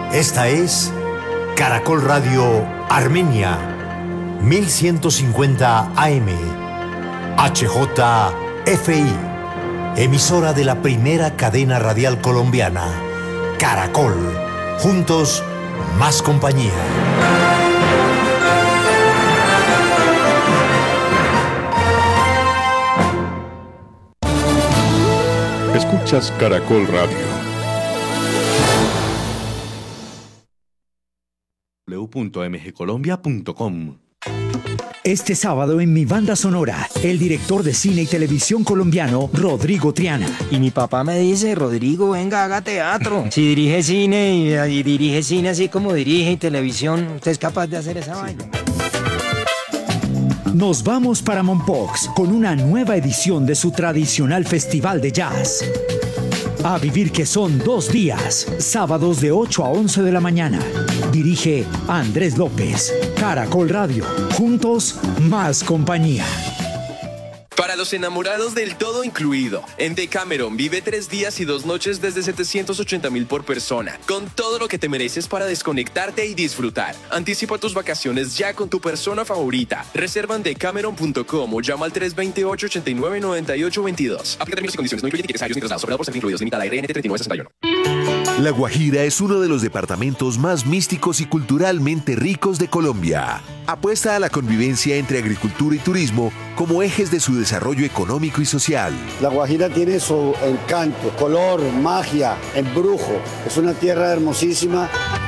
Esta es Caracol Radio Armenia, 1150 AM, HJFI, emisora de la primera cadena radial colombiana, Caracol. Juntos, más compañía. Escuchas Caracol Radio. www.mgcolombia.com. Este sábado en Mi Banda Sonora, el director de cine y televisión colombiano, Rodrigo Triana. Y mi papá me dice, Rodrigo, venga, haga teatro. Si dirige cine y dirige cine así como dirige y televisión, usted es capaz de hacer esa vaina. Nos vamos para Mompox con una nueva edición de su tradicional festival de jazz. A vivir que son 2 días, sábados de 8 a 11 de la mañana. Dirige Andrés López. Caracol Radio. Juntos, más compañía. Para los enamorados del todo incluido, en Decameron vive 3 días y 2 noches desde 780,000 por persona, con todo lo que te mereces para desconectarte y disfrutar. Anticipa tus vacaciones ya con tu persona favorita. Reserva en decameron.com o llama al 328-89-9822. Aplica términos y condiciones. No incluye tickets aéreos ni traslados. Operado por ser incluidos. Limitada RNT 3961. La Guajira es uno de los departamentos más místicos y culturalmente ricos de Colombia. Apuesta a la convivencia entre agricultura y turismo como ejes de su desarrollo económico y social. La Guajira tiene su encanto, color, magia, embrujo. Es una tierra hermosísima.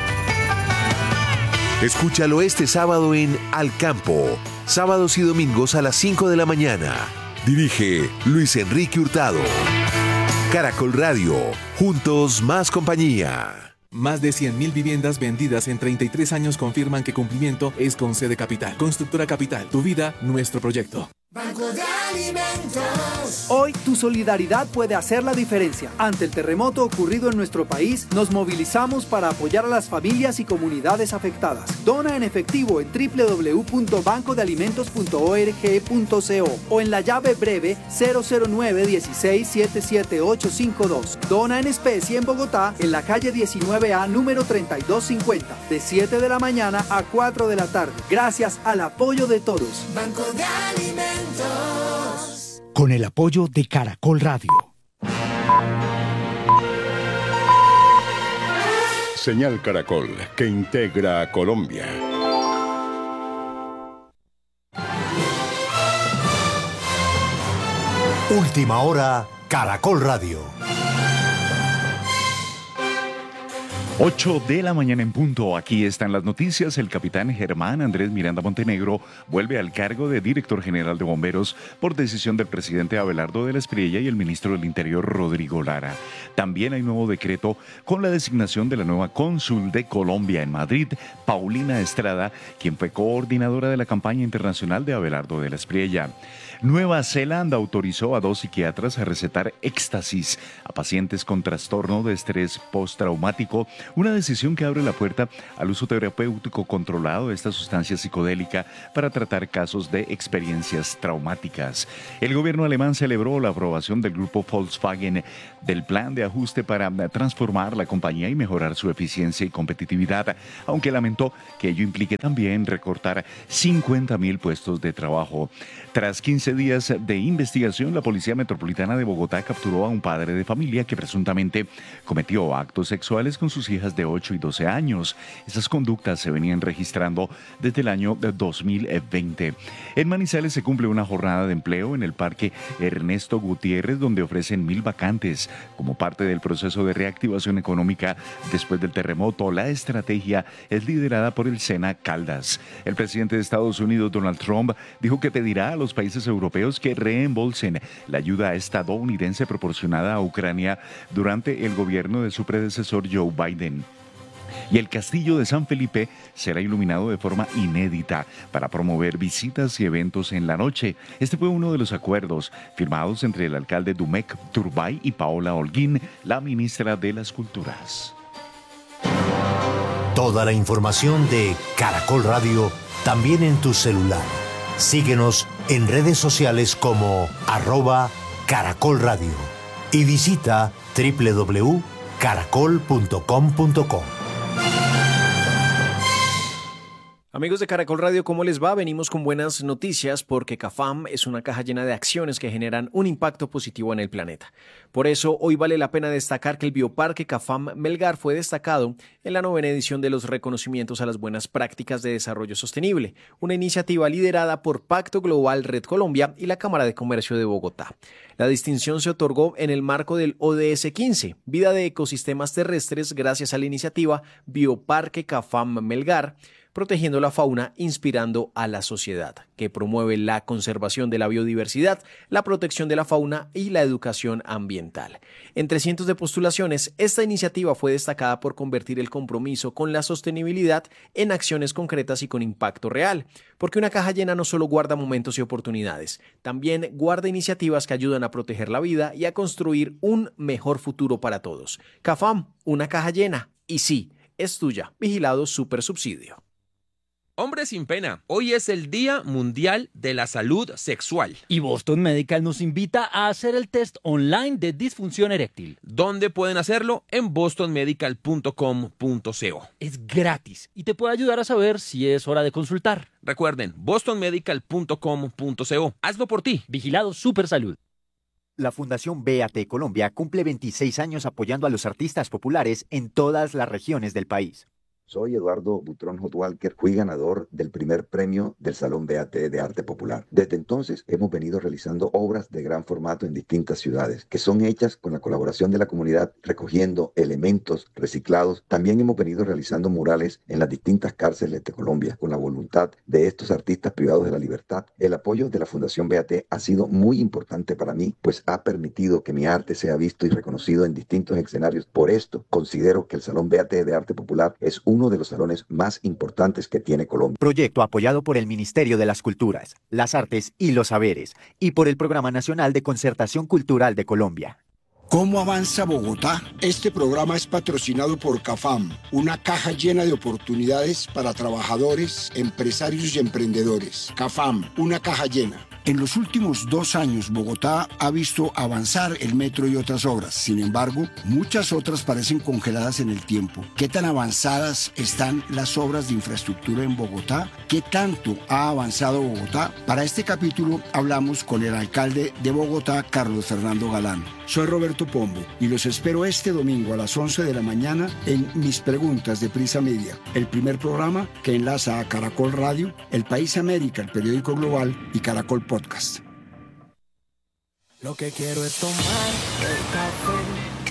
Escúchalo este sábado en Al Campo, sábados y domingos a las 5 de la mañana. Dirige Luis Enrique Hurtado. Caracol Radio, juntos más compañía. Más de 100.000 viviendas vendidas en 33 años confirman que cumplimiento es con C de Capital. Constructora Capital, tu vida, nuestro proyecto. Banco de Alimentos. Hoy tu solidaridad puede hacer la diferencia. Ante el terremoto ocurrido en nuestro país, nos movilizamos para apoyar a las familias y comunidades afectadas. Dona en efectivo en www.bancodealimentos.org.co o en la llave breve 009-16-77852. Dona en especie en Bogotá, en la calle 19A, número 3250, de 7 de la mañana a 4 de la tarde. Gracias al apoyo de todos. Banco de Alimentos. Con el apoyo de Caracol Radio. Señal Caracol, que integra a Colombia. Última hora, Caracol Radio. 8 de la mañana en punto. Aquí están las noticias. El capitán Germán Andrés Miranda Montenegro vuelve al cargo de director general de bomberos por decisión del presidente Abelardo de la Espriella y el ministro del Interior Rodrigo Lara. También hay nuevo decreto con la designación de la nueva cónsul de Colombia en Madrid, Paulina Estrada, quien fue coordinadora de la campaña internacional de Abelardo de la Espriella. Nueva Zelanda autorizó a 2 psiquiatras a recetar éxtasis a pacientes con trastorno de estrés postraumático, una decisión que abre la puerta al uso terapéutico controlado de esta sustancia psicodélica para tratar casos de experiencias traumáticas. El gobierno alemán celebró la aprobación del grupo Volkswagen del plan de ajuste para transformar la compañía y mejorar su eficiencia y competitividad, aunque lamentó que ello implique también recortar 50,000 puestos de trabajo. Tras 15 días de investigación, la Policía Metropolitana de Bogotá capturó a un padre de familia que presuntamente cometió actos sexuales con sus hijas de 8 y 12 años. Esas conductas se venían registrando desde el año 2020. En Manizales se cumple una jornada de empleo en el Parque Ernesto Gutiérrez, donde ofrecen 1,000 vacantes. Como parte del proceso de reactivación económica después del terremoto, la estrategia es liderada por el SENA Caldas. El presidente de Estados Unidos, Donald Trump, dijo que pedirá a los países europeos que reembolsen la ayuda estadounidense proporcionada a Ucrania durante el gobierno de su predecesor Joe Biden. Y el Castillo de San Felipe será iluminado de forma inédita para promover visitas y eventos en la noche. Este fue uno de los acuerdos firmados entre el alcalde Dumek Turbay y Paola Holguín, la ministra de las Culturas. Toda la información de Caracol Radio también en tu celular. Síguenos en redes sociales como @Caracol Radio y visita www.caracol.com.co. Amigos de Caracol Radio, ¿cómo les va? Venimos con buenas noticias porque CAFAM es una caja llena de acciones que generan un impacto positivo en el planeta. Por eso, hoy vale la pena destacar que el Bioparque CAFAM Melgar fue destacado en la 9ª edición de los reconocimientos a las buenas prácticas de desarrollo sostenible, una iniciativa liderada por Pacto Global Red Colombia y la Cámara de Comercio de Bogotá. La distinción se otorgó en el marco del ODS 15, Vida de Ecosistemas Terrestres, gracias a la iniciativa Bioparque CAFAM Melgar, protegiendo la fauna, inspirando a la sociedad, que promueve la conservación de la biodiversidad, la protección de la fauna y la educación ambiental. Entre cientos de postulaciones, esta iniciativa fue destacada por convertir el compromiso con la sostenibilidad en acciones concretas y con impacto real, porque una caja llena no solo guarda momentos y oportunidades, también guarda iniciativas que ayudan a proteger la vida y a construir un mejor futuro para todos. CAFAM, una caja llena, y sí, es tuya. Vigilado Supersubsidio. Hombre sin pena, hoy es el Día Mundial de la Salud Sexual. Y Boston Medical nos invita a hacer el test online de disfunción eréctil. ¿Dónde pueden hacerlo? En bostonmedical.com.co. Es gratis y te puede ayudar a saber si es hora de consultar. Recuerden, bostonmedical.com.co. Hazlo por ti. Vigilado Supersalud. La Fundación BAT Colombia cumple 26 años apoyando a los artistas populares en todas las regiones del país. Soy Eduardo Butrón Hot Walker, fui ganador del primer premio del Salón BAT de Arte Popular. Desde entonces hemos venido realizando obras de gran formato en distintas ciudades, que son hechas con la colaboración de la comunidad, recogiendo elementos reciclados. También hemos venido realizando murales en las distintas cárceles de Colombia, con la voluntad de estos artistas privados de la libertad. El apoyo de la Fundación BAT ha sido muy importante para mí, pues ha permitido que mi arte sea visto y reconocido en distintos escenarios. Por esto, considero que el Salón BAT de Arte Popular es uno de los salones más importantes que tiene Colombia. Proyecto apoyado por el Ministerio de las Culturas, las Artes y los Saberes y por el Programa Nacional de Concertación Cultural de Colombia. ¿Cómo avanza Bogotá? Este programa es patrocinado por CAFAM, una caja llena de oportunidades para trabajadores, empresarios y emprendedores. CAFAM, una caja llena. En los últimos 2 años, Bogotá ha visto avanzar el metro y otras obras. Sin embargo, muchas otras parecen congeladas en el tiempo. ¿Qué tan avanzadas están las obras de infraestructura en Bogotá? ¿Qué tanto ha avanzado Bogotá? Para este capítulo hablamos con el alcalde de Bogotá, Carlos Fernando Galán. Soy Roberto Pombo y los espero este domingo a las 11 de la mañana en Mis Preguntas de Prisa Media, el primer programa que enlaza a Caracol Radio, El País América, el periódico global y Caracol Podcast. Lo que quiero es tomar el café